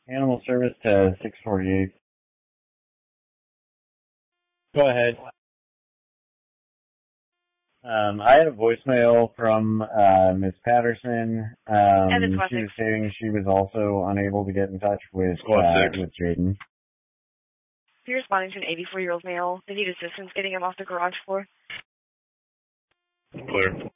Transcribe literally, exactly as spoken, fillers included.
Animal service to six forty-eight. Go ahead. Um, I had a voicemail from uh, Miss Patterson. Um, she was stating she was also unable to get in touch with uh, with Jaden. You're responding to an eighty-four-year-old male. They need assistance getting him off the garage floor. Clear.